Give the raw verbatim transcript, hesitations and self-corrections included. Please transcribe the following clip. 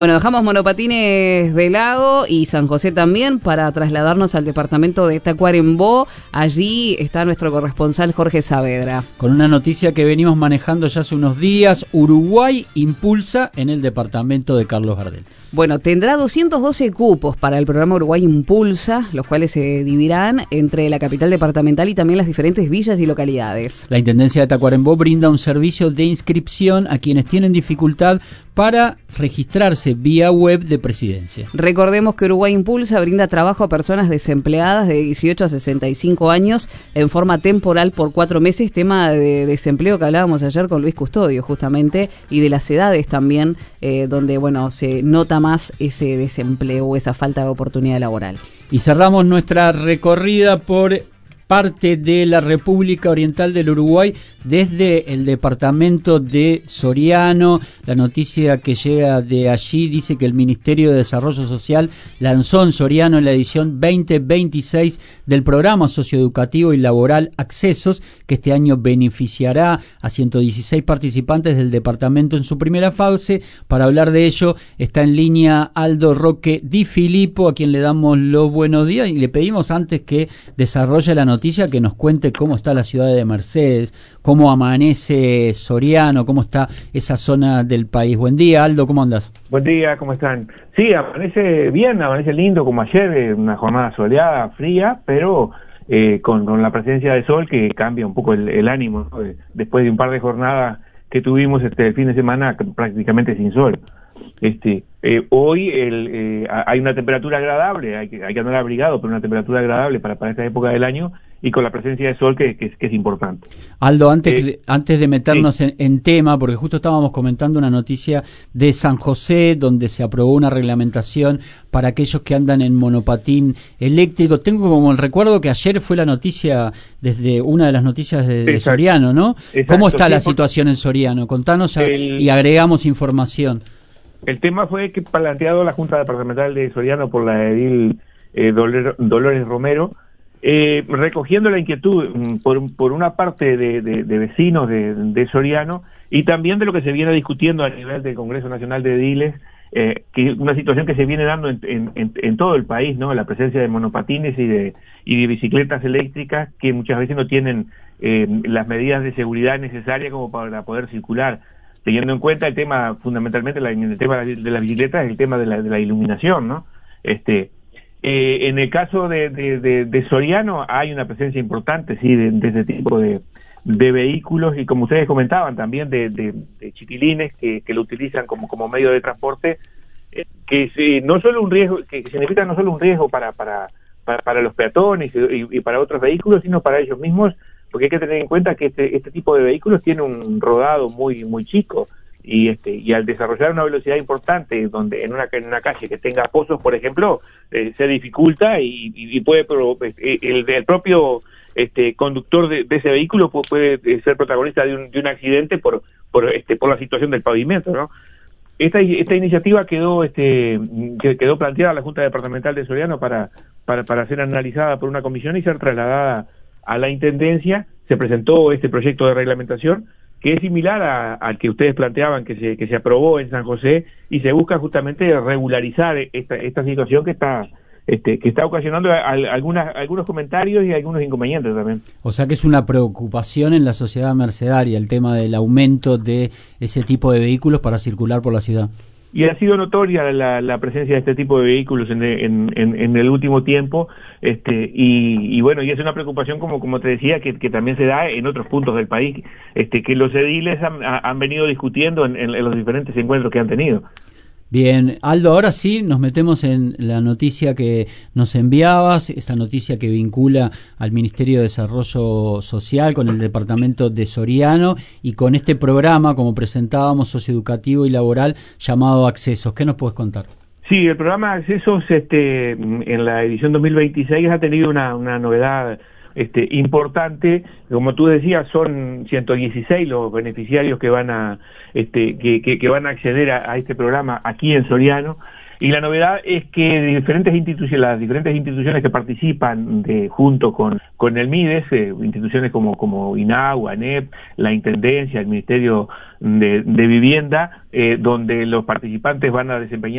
Bueno, dejamos Monopatines de lado y San José también para trasladarnos al departamento de Tacuarembó. Allí está nuestro corresponsal Jorge Saavedra. Con una noticia que venimos manejando ya hace unos días, Uruguay impulsa en el departamento de Carlos Gardel. Bueno, tendrá doscientos doce cupos para el programa Uruguay Impulsa, los cuales se dividirán entre la capital departamental y también las diferentes villas y localidades. La Intendencia de Tacuarembó brinda un servicio de inscripción a quienes tienen dificultad para registrarse vía web de Presidencia. Recordemos que Uruguay Impulsa brinda trabajo a personas desempleadas de dieciocho a sesenta y cinco años en forma temporal por cuatro meses, tema de desempleo que hablábamos ayer con Luis Custodio justamente, y de las edades también, eh, donde bueno se nota más ese desempleo o esa falta de oportunidad laboral. Y cerramos nuestra recorrida por parte de la República Oriental del Uruguay desde el departamento de Soriano. La noticia que llega de allí dice que el Ministerio de Desarrollo Social lanzó en Soriano en la edición veinte veintiséis del programa socioeducativo y laboral Accesos, que este año beneficiará a ciento dieciséis participantes del departamento en su primera fase. Para hablar de ello está en línea Aldo Roque Di Filippo, a quien le damos los buenos días y le pedimos antes que desarrolle la noticia que nos cuente cómo está la ciudad de Mercedes, cómo amanece Soriano, cómo está esa zona del país. Buen día, Aldo, ¿cómo andas? Buen día, ¿cómo están? Sí, amanece bien, amanece lindo como ayer, una jornada soleada, fría, pero eh, con, con la presencia de sol que cambia un poco el, el ánimo, ¿no? Después de un par de jornadas que tuvimos este fin de semana prácticamente sin sol. Este, eh, hoy el, eh, hay una temperatura agradable, hay que, hay que andar abrigado, pero una temperatura agradable para, para esta época del año y con la presencia de sol que, que, que es importante. Aldo, antes, eh, de, antes de meternos sí. en, en tema, porque justo estábamos comentando una noticia de San José, donde se aprobó una reglamentación para aquellos que andan en monopatín eléctrico. Tengo como el recuerdo que ayer fue la noticia, desde una de las noticias de, de Soriano, ¿no? Exacto. ¿Cómo está sí, la por... situación en Soriano? Contanos a, el... y agregamos información. El tema fue que planteado la Junta Departamental de Soriano por la edil eh, Dolores Romero, eh, recogiendo la inquietud por, por una parte de, de, de vecinos de, de Soriano y también de lo que se viene discutiendo a nivel del Congreso Nacional de Ediles, eh, que es una situación que se viene dando en, en, en todo el país, ¿no? La presencia de monopatines y de, y de bicicletas eléctricas que muchas veces no tienen eh, las medidas de seguridad necesarias como para poder circular. Teniendo en cuenta el tema, fundamentalmente la, el tema de la bicicleta, es el tema de la, de la iluminación, ¿no? Este, eh, en el caso de, de, de, de Soriano hay una presencia importante, sí, de, de este tipo de, de vehículos y como ustedes comentaban también de, de, de chiquilines que, que lo utilizan como, como medio de transporte, eh, que sí, no solo un riesgo, que significa no solo un riesgo para, para, para, para los peatones y, y para otros vehículos, sino para ellos mismos, porque hay que tener en cuenta que este, este tipo de vehículos tiene un rodado muy muy chico y este y al desarrollar una velocidad importante donde en una en una calle que tenga pozos, por ejemplo, eh, se dificulta y, y puede el, el propio este conductor de, de ese vehículo puede, puede ser protagonista de un, de un accidente por por este por la situación del pavimento, ¿no? Esta esta iniciativa quedó este quedó planteada a la Junta Departamental de Soriano para para para ser analizada por una comisión y ser trasladada a la Intendencia. Se presentó este proyecto de reglamentación que es similar a, al que ustedes planteaban que se que se aprobó en San José y se busca justamente regularizar esta esta situación que está este que está ocasionando a, a, algunas algunos comentarios y algunos inconvenientes también. O sea que es una preocupación en la sociedad mercedaria el tema del aumento de ese tipo de vehículos para circular por la ciudad. Y ha sido notoria la, la presencia de este tipo de vehículos en, en, en, en el último tiempo, este, y, y bueno, y es una preocupación como como te decía que, que también se da en otros puntos del país, este, que los ediles han, han venido discutiendo en, en, en los diferentes encuentros que han tenido. Bien, Aldo, ahora sí nos metemos en la noticia que nos enviabas, esta noticia que vincula al Ministerio de Desarrollo Social con el departamento de Soriano y con este programa, como presentábamos, socioeducativo y laboral llamado Accesos. ¿Qué nos puedes contar? Sí, el programa Accesos este, en la edición dos mil veintiséis ha tenido una, una novedad este, importante. Como tú decías, son ciento dieciséis los beneficiarios que van a este, que, que, que van a acceder a, a este programa aquí en Soriano. Y la novedad es que diferentes instituciones, las diferentes instituciones que participan de, junto con, con el MIDES, eh, instituciones como, como INAU, ANEP, la Intendencia, el Ministerio de, de Vivienda, eh, donde los participantes van a desempeñar